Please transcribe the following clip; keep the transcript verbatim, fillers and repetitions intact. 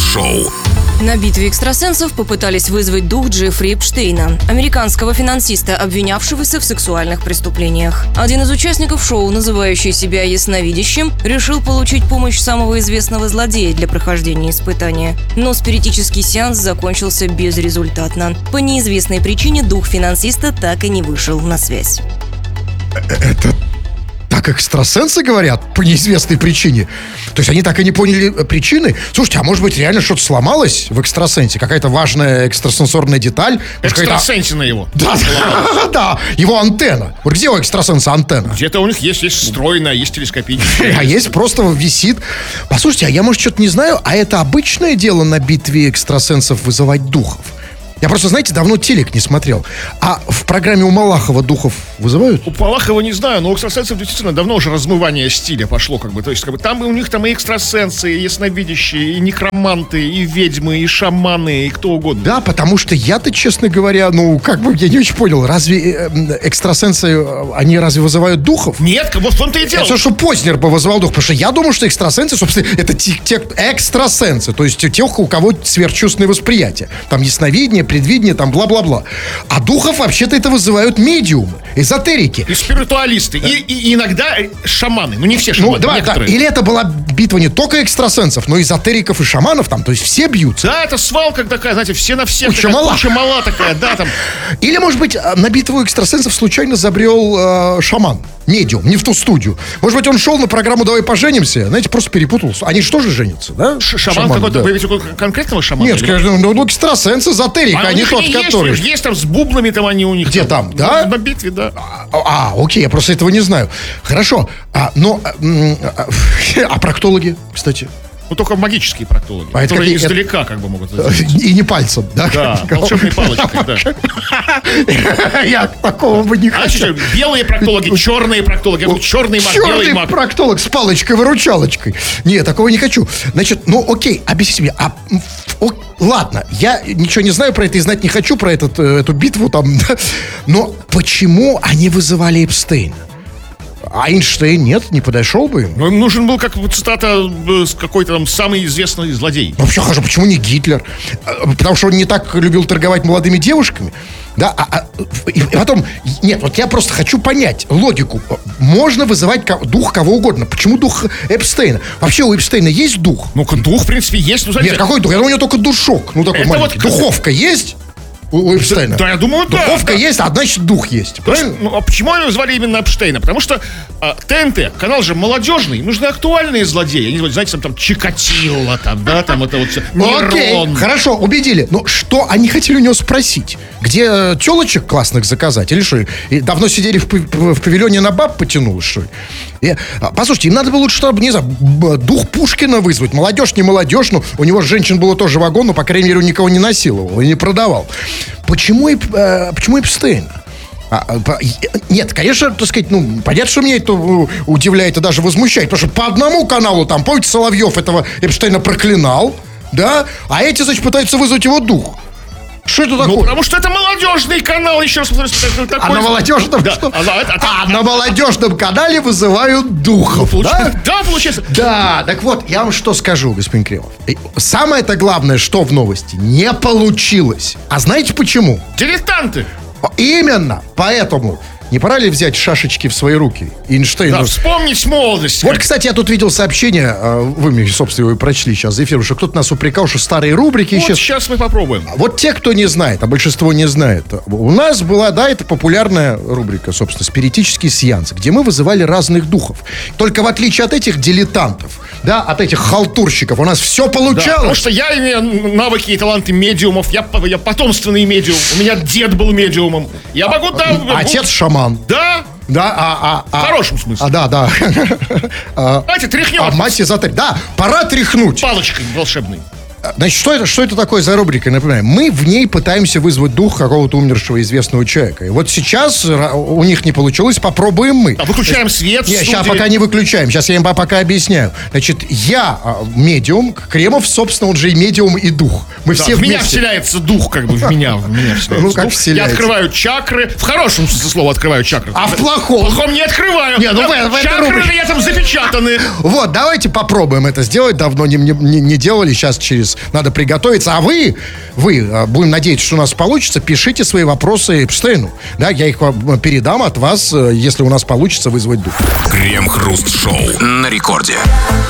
Шоу. На битве экстрасенсов попытались вызвать дух Джеффри Эпштейна, американского финансиста, обвинявшегося в сексуальных преступлениях. Один из участников шоу, называющий себя ясновидящим, решил получить помощь самого известного злодея для прохождения испытания. Но спиритический сеанс закончился безрезультатно. По неизвестной причине дух финансиста так и не вышел на связь. Это так экстрасенсы говорят по неизвестной причине? То есть они так и не поняли причины? Слушайте, а может быть реально что-то сломалось в экстрасенсе? Какая-то важная экстрасенсорная деталь? Экстрасенсина его. Да, да, да, его антенна. Вот где у экстрасенса антенна? Где-то у них есть, есть встроенная, есть телескопическая. А есть просто висит. Послушайте, а я, может, что-то не знаю, а это обычное дело на битве экстрасенсов вызывать духов? Я просто, знаете, давно телек не смотрел. А в программе у Малахова духов вызывают? У Малахова не знаю, но у экстрасенсов действительно давно уже размывание стиля пошло, как бы. То есть, как бы, там у них там и экстрасенсы, и ясновидящие, и некроманты, и ведьмы, и шаманы, и кто угодно. Да, потому что я-то, честно говоря, ну, как бы, я не очень понял, разве э, экстрасенсы, они разве вызывают духов? Нет, вот в том-то и дело. Это что Познер бы вызывал дух, потому что я думаю, что экстрасенсы, собственно, это те, те экстрасенсы, то есть те, у кого сверхчувственное восприятие. Там ясновидение, предвидение, там бла-бла-бла. А духов вообще-то это вызывают медиумы, эзотерики. И спиритуалисты, и, и иногда шаманы. Ну, не все шаманы, ну, да, да. Или это была битва не только экстрасенсов, но и эзотериков и шаманов там, то есть все бьются. Да, это свалка такая, знаете, все на всех. Куча мала. Куча мала такая, да, там. Или, может быть, на битву экстрасенсов случайно забрел э, шаман, медиум, не в ту студию. Может быть, он шел на программу «Давай поженимся», знаете, просто перепутался. Они же тоже женятся, да? Ш- шаман, шаман какой-то, да. Вы видите конкретного шамана? Нет, конечно, ну, экстрасенс, эзотерик, а, а не тот, есть, который... Есть, есть там с бубнами там они у них. Где там, там да? На битве, да. А, а, окей, я просто этого не знаю. Хорошо, а, но... А, а проктологи, кстати? Ну, только магические проктологи, а которые это, издалека это, как бы могут... И не пальцем, да? Да, волшебной палочкой, да. Я такого бы не хотел. А белые проктологи, черные проктологи, черный маг, белый маг. Черный проктолог с палочкой-выручалочкой. Нет, такого не хочу. Значит, ну окей, объясни мне, а... О, ладно, я ничего не знаю про это и знать не хочу про этот, эту битву там, но почему они вызывали Эпштейна? А Эйнштейн нет, не подошел бы им. Ну, им нужен был, как цитата, какой-то там самый известный злодей. Вообще, хорошо, почему не Гитлер? Потому что он не так любил торговать молодыми девушками. Да, а, а, и потом, нет, вот я просто хочу понять логику. Можно вызывать дух кого угодно. Почему дух Эпштейна? Вообще у Эпштейна есть дух? Ну, дух, в принципе, есть. Ну, нет, какой дух? Я думаю, у него только душок. Ну, такой маленький. Вот... Духовка есть? У Эпштейна. Да, я думаю, да. Духовка да. есть, а значит дух есть. Правильно? Ну, а почему они назвали именно Эпштейна? Потому что а, ТНТ, канал же молодежный, нужны актуальные злодеи. Они, знаете, там, там Чикатило, там, да, там это вот все. Окей, хорошо, убедили. Но что они хотели у него спросить? Где телочек классных заказать? Или что? И давно сидели в, в павильоне на баб потянулось, что ли? И, послушайте, им надо было лучше, чтобы, не знаю, дух Пушкина вызвать. Молодежь, не молодежь, но у него женщин было тоже вагон, но, по крайней мере, он никого не насиловал и не продавал. Почему, э, почему Эпштейн? А, по, нет, конечно, так сказать, ну, понятно, что меня это удивляет и даже возмущает, потому что по одному каналу, там, помните, Соловьев этого Эпштейна проклинал, да, а эти, значит, пытаются вызвать его дух. Что это такое? Ну, потому что это молодежный канал, еще раз повторюсь. Такой... А на молодежном, да. что? А, а, а на молодежном канале вызывают духов, ну, да? Да, получается. Да, так вот, я вам что скажу, господин Кремов. Самое-то главное, что в новости, не получилось. А знаете почему? Дилетанты. Именно, поэтому... Не пора ли взять шашечки в свои руки? Эйнштейн. Да, вспомнить молодость. Вот, кстати, я тут видел сообщение, вы мне, собственно, его и прочли сейчас за эфиром, что кто-то нас упрекал, что старые рубрики... Вот сейчас... сейчас мы попробуем. Вот те, кто не знает, а большинство не знает, у нас была, да, это популярная рубрика, собственно, «Спиритический сеанс», где мы вызывали разных духов. Только в отличие от этих дилетантов, да, от этих халтурщиков, у нас все получалось. Да, потому что я имею навыки и таланты медиумов, я, я потомственный медиум, у меня дед был медиумом. Я могу, да... Отец шаман. Да? Да, а, а, в хорошем смысле. А, да, да. Давайте тряхнем. А мать эзотерик. Да, пора тряхнуть. Палочкой волшебной. Значит, что это, что это такое за рубрика, например? Мы в ней пытаемся вызвать дух какого-то умершего известного человека. И вот сейчас у них не получилось, попробуем мы. А выключаем свет. Нет, сейчас пока не выключаем. Сейчас я им пока объясняю. Значит, я медиум, Кремов, собственно, он же и медиум, и дух. Мы да, все в вместе. меня вселяется дух, как бы в меня. В меня ну, как вселяется. Я открываю чакры. В хорошем смысле слова открываю чакры. А в плохом? В плохом не открываю. Не, ну, в, в чакры у меня там запечатаны. Вот, давайте попробуем это сделать. Давно не, не, не делали. Сейчас через кризис, надо приготовиться. А вы, вы, э, будем надеяться, что у нас получится, пишите свои вопросы Эпштейну. Да, я их вам передам от вас, э, если у нас получится вызвать дух. Крем-хруст-шоу на рекорде.